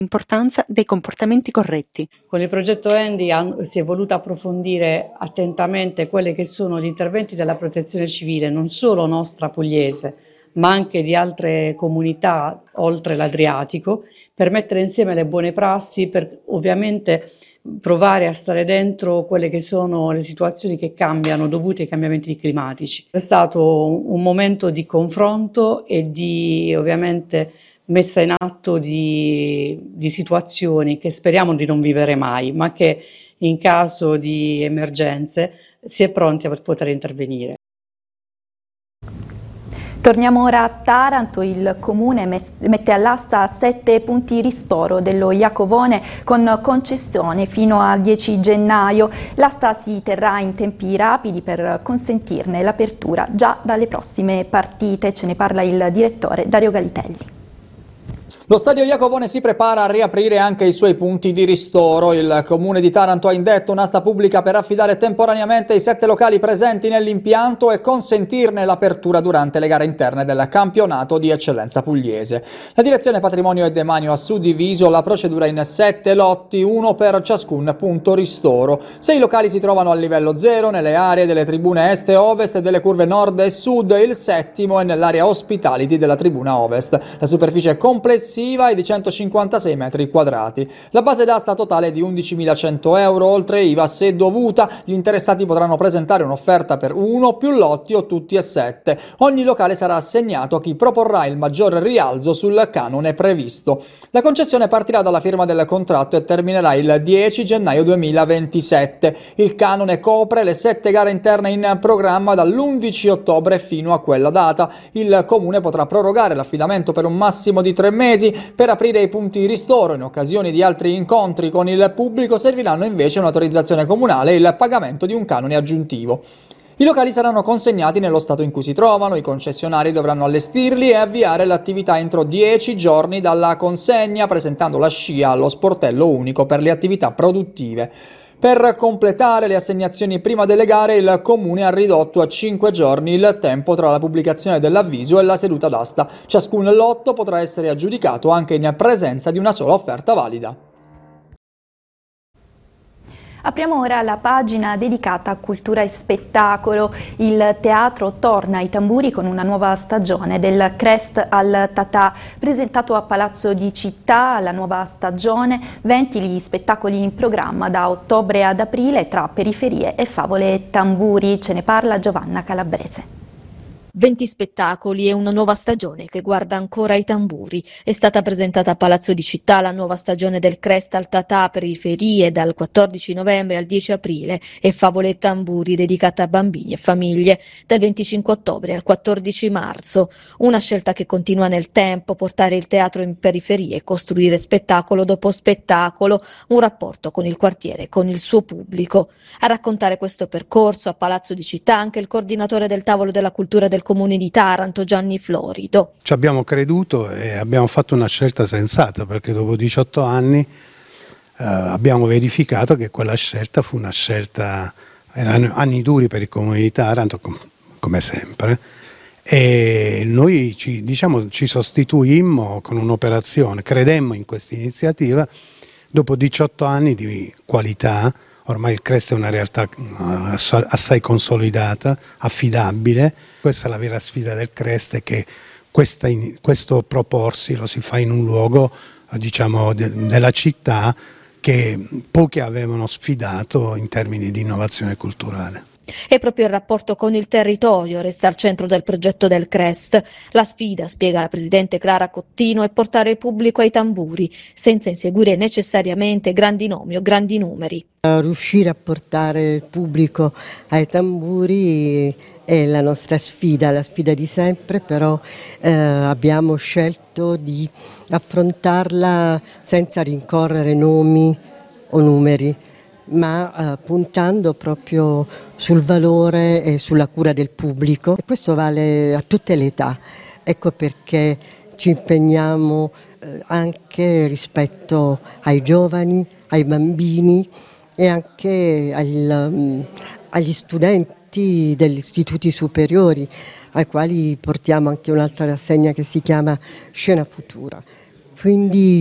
l'importanza dei comportamenti corretti. Con il progetto Andy si è voluto approfondire attentamente quelli che sono gli interventi della protezione civile, non solo nostra pugliese, ma anche di altre comunità oltre l'Adriatico, per mettere insieme le buone prassi, per ovviamente provare a stare dentro quelle che sono le situazioni che cambiano dovute ai cambiamenti climatici. È stato un momento di confronto e di ovviamente messa in atto di situazioni che speriamo di non vivere mai, ma che in caso di emergenze si è pronti a poter intervenire. Torniamo ora a Taranto. Il comune mette all'asta 7 punti ristoro dello Iacovone con concessione fino al 10 gennaio. L'asta si terrà in tempi rapidi per consentirne l'apertura già dalle prossime partite. Ce ne parla il direttore Dario Galitelli. Lo stadio Iacovone si prepara a riaprire anche i suoi punti di ristoro. Il comune di Taranto ha indetto un'asta pubblica per affidare temporaneamente i 7 locali presenti nell'impianto e consentirne l'apertura durante le gare interne del campionato di eccellenza pugliese. La direzione patrimonio e demanio ha suddiviso la procedura in 7 lotti, uno per ciascun punto ristoro. 6 locali si trovano al livello 0 nelle aree delle tribune est e ovest e delle curve nord e sud, il 7° è nell'area hospitality della tribuna ovest. La superficie complessiva è di 156 metri quadrati. La base d'asta totale è di 11.100 euro, oltre IVA se dovuta. Gli interessati potranno presentare un'offerta per 1 più lotti o tutti e 7. Ogni locale sarà assegnato a chi proporrà il maggior rialzo sul canone previsto. La concessione partirà dalla firma del contratto e terminerà il 10 gennaio 2027. Il canone copre le 7 gare interne in programma dall'11 ottobre fino a quella data. Il comune potrà prorogare l'affidamento per un massimo di 3 mesi. Per aprire i punti di ristoro in occasione di altri incontri con il pubblico serviranno invece un'autorizzazione comunale e il pagamento di un canone aggiuntivo. I locali saranno consegnati nello stato in cui si trovano, i concessionari dovranno allestirli e avviare l'attività entro 10 giorni dalla consegna, presentando la scia allo sportello unico per le attività produttive. Per completare le assegnazioni prima delle gare, il comune ha ridotto a 5 giorni il tempo tra la pubblicazione dell'avviso e la seduta d'asta. Ciascun lotto potrà essere aggiudicato anche in presenza di una sola offerta valida. Apriamo ora la pagina dedicata a cultura e spettacolo. Il teatro torna ai tamburi con una nuova stagione del Crest al Tatà. Presentato a Palazzo di Città, la nuova stagione, 20 gli spettacoli in programma da ottobre ad aprile tra periferie e favole e tamburi. Ce ne parla Giovanna Calabrese. 20 spettacoli e una nuova stagione che guarda ancora ai tamburi. È stata presentata a Palazzo di Città la nuova stagione del Crest al Tatà periferie dal 14 novembre al 10 aprile e favole e tamburi dedicata a bambini e famiglie dal 25 ottobre al 14 marzo. Una scelta che continua nel tempo, portare il teatro in periferie e costruire spettacolo dopo spettacolo, un rapporto con il quartiere, con il suo pubblico. A raccontare questo percorso a Palazzo di Città anche il coordinatore del tavolo della cultura del Comune di Taranto, Gianni Florido. Ci abbiamo creduto e abbiamo fatto una scelta sensata, perché dopo 18 anni abbiamo verificato che quella scelta fu una scelta, erano anni duri per il Comune di Taranto, come sempre, e noi ci sostituimmo con un'operazione, credemmo in questa iniziativa, dopo 18 anni di qualità. Ormai il Crest è una realtà assai consolidata, affidabile. Questa è la vera sfida del Crest, è che questo proporsi lo si fa in un luogo della città che pochi avevano sfidato in termini di innovazione culturale. E proprio il rapporto con il territorio resta al centro del progetto del Crest. La sfida, spiega la presidente Clara Cottino, è portare il pubblico ai tamburi, senza inseguire necessariamente grandi nomi o grandi numeri. Riuscire a portare il pubblico ai tamburi è la nostra sfida, la sfida di sempre, però abbiamo scelto di affrontarla senza rincorrere nomi o numeri, ma puntando proprio sul valore e sulla cura del pubblico, e questo vale a tutte le età. Ecco perché ci impegniamo anche rispetto ai giovani, ai bambini e anche agli studenti degli istituti superiori, ai quali portiamo anche un'altra rassegna che si chiama Scena Futura. Quindi